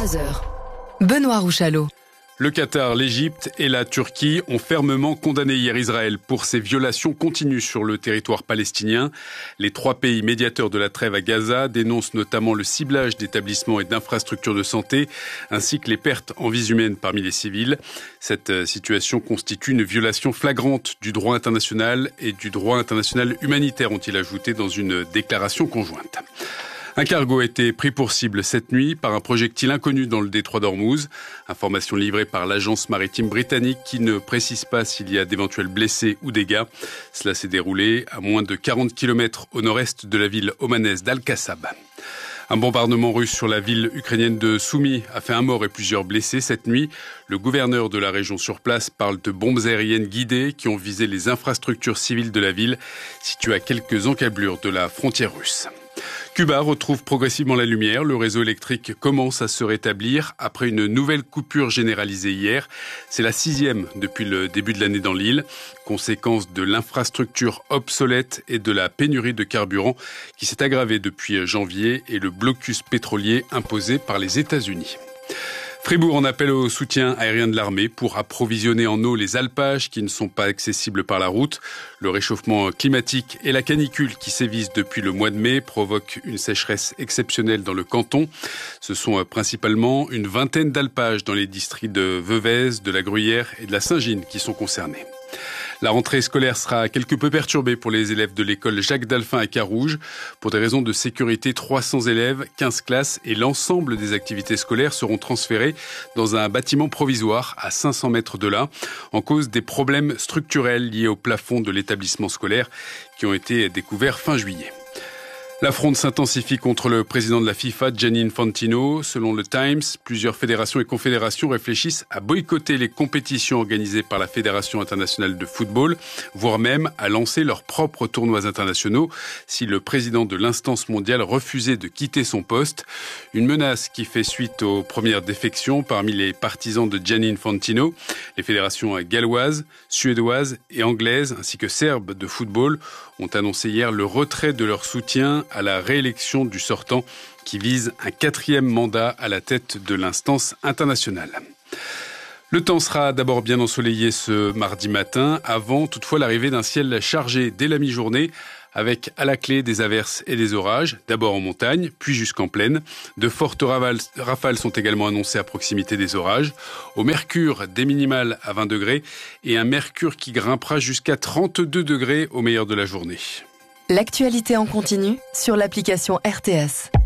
23h. Benoît Rouchalot. Le Qatar, l'Égypte et la Turquie ont fermement condamné hier Israël pour ses violations continues sur le territoire palestinien. Les trois pays médiateurs de la trêve à Gaza dénoncent notamment le ciblage d'établissements et d'infrastructures de santé, ainsi que les pertes en vies humaines parmi les civils. Cette situation constitue une violation flagrante du droit international et du droit international humanitaire, ont-ils ajouté dans une déclaration conjointe. Un cargo a été pris pour cible cette nuit par un projectile inconnu dans le détroit d'Ormuz. Information livrée par l'agence maritime britannique qui ne précise pas s'il y a d'éventuels blessés ou dégâts. Cela s'est déroulé à moins de 40 km au nord-est de la ville omanaise d'Al-Qassab. Un bombardement russe sur la ville ukrainienne de Soumy a fait un mort et plusieurs blessés cette nuit. Le gouverneur de la région sur place parle de bombes aériennes guidées qui ont visé les infrastructures civiles de la ville, située à quelques encablures de la frontière russe. Cuba retrouve progressivement la lumière. Le réseau électrique commence à se rétablir après une nouvelle coupure généralisée hier. C'est la 6e depuis le début de l'année dans l'île. Conséquence de l'infrastructure obsolète et de la pénurie de carburant qui s'est aggravée depuis janvier et le blocus pétrolier imposé par les États-Unis. Fribourg en appelle au soutien aérien de l'armée pour approvisionner en eau les alpages qui ne sont pas accessibles par la route. Le réchauffement climatique et la canicule qui sévissent depuis le mois de mai provoquent une sécheresse exceptionnelle dans le canton. Ce sont principalement une vingtaine d'alpages dans les districts de Veuvez, de la Gruyère et de la Saint-Gine qui sont concernés. La rentrée scolaire sera quelque peu perturbée pour les élèves de l'école Jacques Dalphin à Carouge. Pour des raisons de sécurité, 300 élèves, 15 classes et l'ensemble des activités scolaires seront transférés dans un bâtiment provisoire à 500 mètres de là, en cause des problèmes structurels liés au plafond de l'établissement scolaire qui ont été découverts fin juillet. La fronde s'intensifie contre le président de la FIFA, Gianni Infantino. Selon le Times, plusieurs fédérations et confédérations réfléchissent à boycotter les compétitions organisées par la Fédération internationale de football, voire même à lancer leurs propres tournois internationaux si le président de l'instance mondiale refusait de quitter son poste. Une menace qui fait suite aux premières défections parmi les partisans de Gianni Infantino. Les fédérations galloises, suédoises et anglaises, ainsi que serbes de football, ont annoncé hier le retrait de leur soutien à la réélection du sortant qui vise un 4e mandat à la tête de l'instance internationale. Le temps sera d'abord bien ensoleillé ce mardi matin, avant toutefois l'arrivée d'un ciel chargé dès la mi-journée, avec à la clé des averses et des orages, d'abord en montagne, puis jusqu'en plaine. De fortes rafales sont également annoncées à proximité des orages. Au mercure, des minimales à 20 degrés et un mercure qui grimpera jusqu'à 32 degrés au meilleur de la journée. L'actualité en continu sur l'application RTS.